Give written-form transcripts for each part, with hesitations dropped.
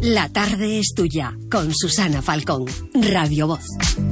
La tarde es tuya, con Susana Falcón, Radio Voz.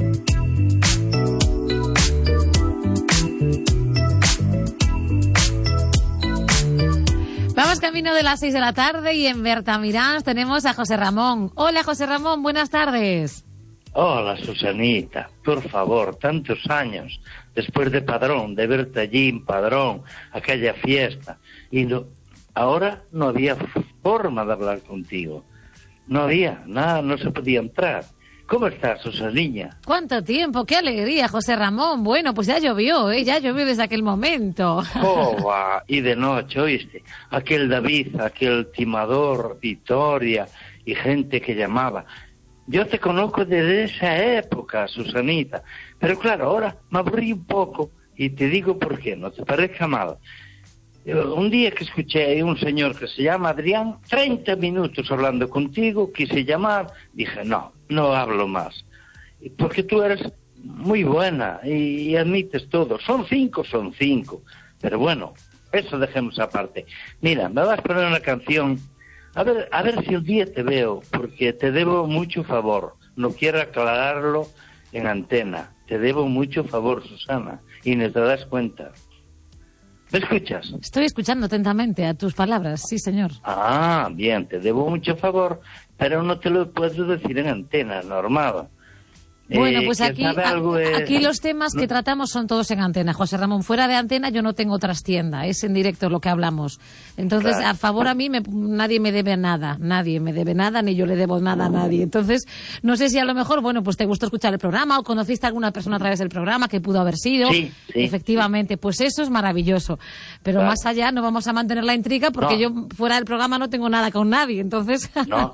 Vamos camino de las 6 de la tarde y en Bertamiráns tenemos a José Ramón. Hola, José Ramón, buenas tardes. Hola, Susanita, por favor, tantos años después de Padrón, de verte allí en Padrón, aquella fiesta, y ahora no había forma de hablar contigo, no había nada, no se podía entrar. ¿Cómo estás, Susaniña? ¿Cuánto tiempo? ¡Qué alegría, José Ramón! Bueno, pues ya llovió, ya llovió desde aquel momento. ¡Jova! Y de noche, ¿oíste? Aquel David, aquel timador, Victoria y gente que llamaba. Yo te conozco desde esa época, Susanita, pero claro, ahora me aburrí un poco y te digo por qué, no te parezca mal. Un día que escuché a un señor que se llama Adrián, 30 minutos hablando contigo, quise llamar, dije, no hablo más, porque tú eres muy buena y admites todo, son cinco, pero bueno, eso dejemos aparte. Mira, me vas a poner una canción. A ver si un día te veo, porque te debo mucho favor. No quiero aclararlo en antena. Te debo mucho favor, Susana, y no te das cuenta. ¿Me escuchas? Estoy escuchando atentamente a tus palabras, sí, señor. Ah, bien, te debo mucho favor, pero no te lo puedo decir en antena, normal. Bueno, pues aquí los temas que tratamos son todos en antena, José Ramón. Fuera de antena yo no tengo trastienda, es en directo lo que hablamos. Entonces, claro, a favor a mí nadie me debe nada, ni yo le debo nada a nadie. Entonces, no sé si a lo mejor, bueno, pues te gustó escuchar el programa o conociste a alguna persona a través del programa que pudo haber sido. Sí. Efectivamente, pues eso es maravilloso. Pero claro, más allá no vamos a mantener la intriga porque yo fuera del programa no tengo nada con nadie. Entonces, no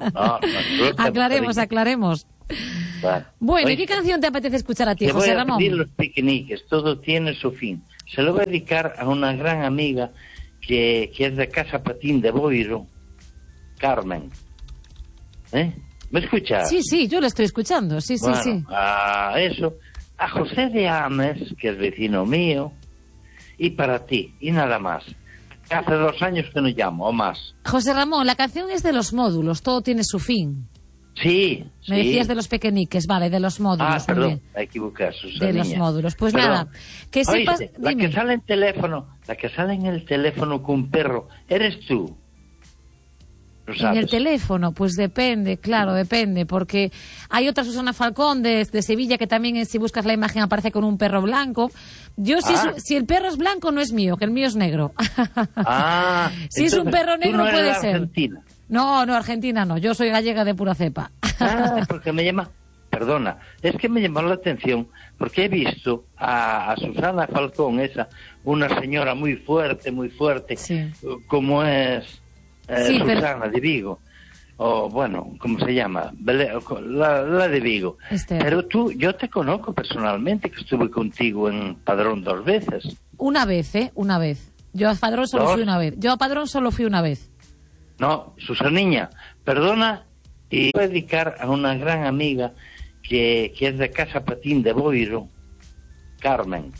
aclaremos. Claro. Bueno, ¿y qué canción te apetece escuchar a ti, José Ramón? Te voy a pedir Los Piqueniques, todo tiene su fin. Se lo voy a dedicar a una gran amiga que es de Casa Patín de Boiro, Carmen. ¿Me escuchas? Sí, yo la estoy escuchando, sí. A eso, a José de Ames, que es vecino mío, y para ti, y nada más. Hace 2 años que no llamo, o más. José Ramón, la canción es de Los Módulos, todo tiene su fin. Sí. Me decías de Los Pequeñiques, vale, de Los Módulos. Perdón, me equivoqué, Susana. De Los Módulos, pues perdón. Nada, que sepas... Oíste, la que sale en el teléfono con un perro, eres tú. En el teléfono, pues depende, claro, depende, porque hay otra Susana Falcón de Sevilla que también, si buscas la imagen, aparece con un perro blanco. Yo, si el perro es blanco, no es mío, que el mío es negro. Si es un perro negro, puede ser. Argentina. No, Argentina no, yo soy gallega de pura cepa. Porque es que me llamó la atención, porque he visto a Susana Falcón, una señora muy fuerte, sí, como es Susana de Vigo, o bueno, ¿cómo se llama? La de Vigo. Pero yo te conozco personalmente, que estuve contigo en Padrón 2 veces. Una vez. Yo a Padrón solo fui una vez. No, Susaniña, perdona, y voy a dedicar a una gran amiga que es de Casa Patín de Boiro, Carmen.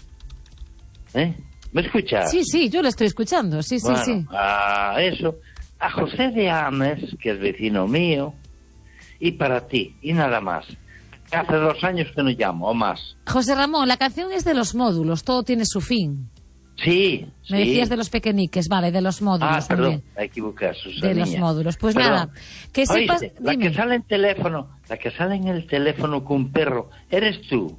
¿Me escuchas? Sí, yo la estoy escuchando, sí. A eso, a José de Ames, que es vecino mío, y para ti, y nada más. Hace 2 años que no llamo, o más. José Ramón, la canción es de Los Módulos, todo tiene su fin. Sí. Me decías de Los Pequeniques, vale, de Los Módulos. Perdón, me equivoqué, Susana. De Los Módulos, pues nada, que sepas... Oíste, la que sale en el teléfono con un perro, eres tú.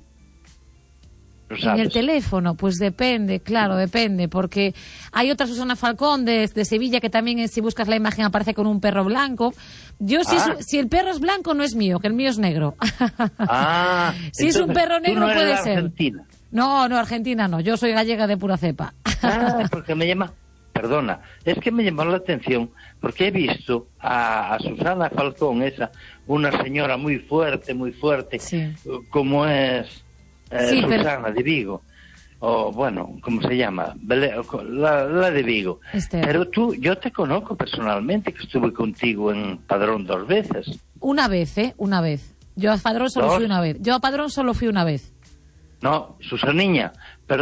En el teléfono, pues depende, claro, depende, porque hay otra Susana Falcón de Sevilla que también, si buscas la imagen, aparece con un perro blanco. Yo, si el perro es blanco, no es mío, que el mío es negro. Si es un perro negro, no puede ser. Argentina. No, Argentina no, yo soy gallega de pura cepa. Porque es que me llamó la atención, porque he visto a Susana Falcón, una señora muy fuerte, sí, como es Susana de Vigo, o bueno, ¿cómo se llama? La de Vigo. Pero yo te conozco personalmente, que estuve contigo en Padrón 2 veces. Una vez. Yo a Padrón solo fui una vez. No, Susaniña,